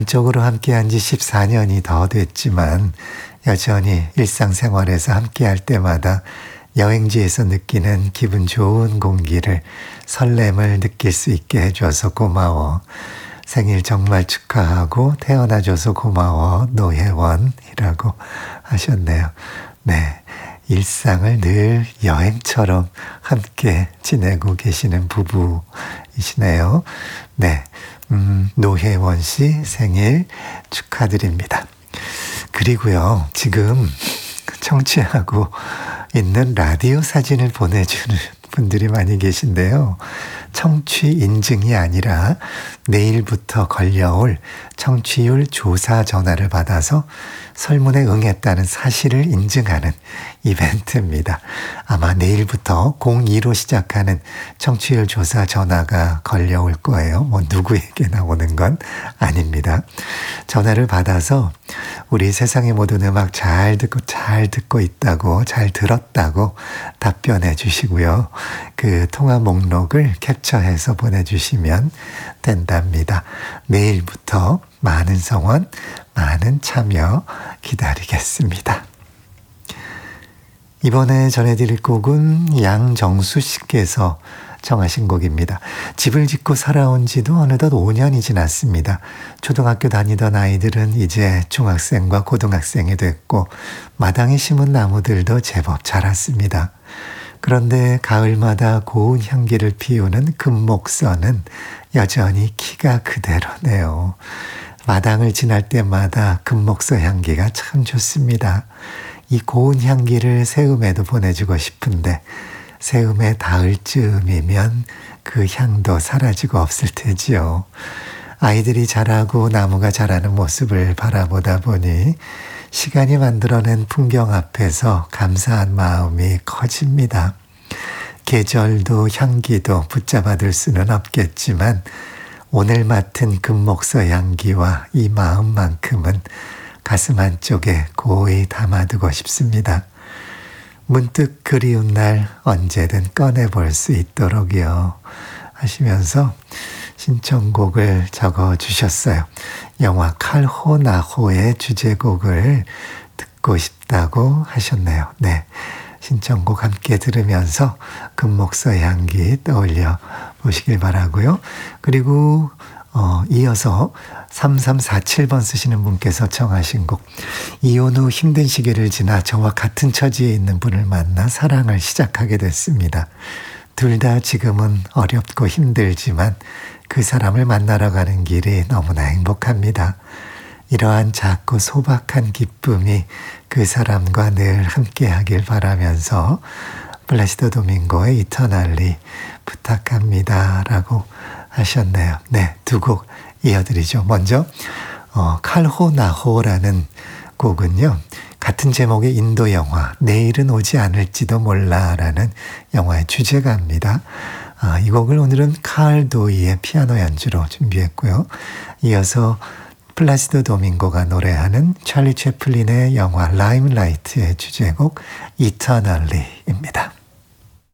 적으로 함께한 지 14년이 더 됐지만 여전히 일상생활에서 함께할 때마다 여행지에서 느끼는 기분 좋은 공기를 설렘을 느낄 수 있게 해줘서 고마워. 생일 정말 축하하고 태어나줘서 고마워. 노혜원이라고 하셨네요. 네, 일상을 늘 여행처럼 함께 지내고 계시는 부부이시네요. 네, 노혜원 씨 생일 축하드립니다. 그리고요, 지금 청취하고 있는 라디오 사진을 보내주는 분들이 많이 계신데요. 청취 인증이 아니라 내일부터 걸려올 청취율 조사 전화를 받아서 설문에 응했다는 사실을 인증하는 이벤트입니다. 아마 내일부터 02로 시작하는 청취율 조사 전화가 걸려올 거예요. 뭐 누구에게나 오는 건 아닙니다. 전화를 받아서 우리 세상의 모든 음악 잘 듣고 있다고, 잘 들었다고 답변해 주시고요. 그 통화 목록을 캡처해서 보내주시면 된답니다. 내일부터 많은 성원, 많은 참여 기다리겠습니다. 이번에 전해드릴 곡은 양정수 씨께서 청하신 곡입니다. 집을 짓고 살아온 지도 어느덧 5년이 지났습니다. 초등학교 다니던 아이들은 이제 중학생과 고등학생이 됐고 마당에 심은 나무들도 제법 자랐습니다. 그런데 가을마다 고운 향기를 피우는 금목서는 여전히 키가 그대로네요. 마당을 지날 때마다 금목서 향기가 참 좋습니다. 이 고운 향기를 새음에도 보내주고 싶은데 새음에 닿을 즈음이면 그 향도 사라지고 없을 테지요. 아이들이 자라고 나무가 자라는 모습을 바라보다 보니 시간이 만들어낸 풍경 앞에서 감사한 마음이 커집니다. 계절도 향기도 붙잡아둘 수는 없겠지만 오늘 맡은 금목서 향기와 이 마음만큼은 가슴 한쪽에 고이 담아두고 싶습니다. 문득 그리운 날 언제든 꺼내볼 수 있도록요 하시면서 신청곡을 적어주셨어요. 영화 칼호나호의 주제곡을 듣고 싶다고 하셨네요. 네, 신청곡 함께 들으면서 금목서 향기 떠올려 보시길 바라고요. 그리고 이어서 3347번 쓰시는 분께서 청하신 곡, 이혼 후 힘든 시기를 지나 저와 같은 처지에 있는 분을 만나 사랑을 시작하게 됐습니다. 둘 다 지금은 어렵고 힘들지만 그 사람을 만나러 가는 길이 너무나 행복합니다. 이러한 작고 소박한 기쁨이 그 사람과 늘 함께하길 바라면서 플라시도 도밍고의 이터널리 부탁합니다 라고 하셨네요. 네, 두 곡 이어드리죠. 먼저 칼호나호라는 곡은요, 같은 제목의 인도 영화 내일은 오지 않을지도 몰라라는 영화의 주제가입니다. 이 곡을 오늘은 칼 도이의 피아노 연주로 준비했고요. 이어서 플라시도 도밍고가 노래하는 찰리 채플린의 영화 라임라이트의 주제곡 이터널리입니다.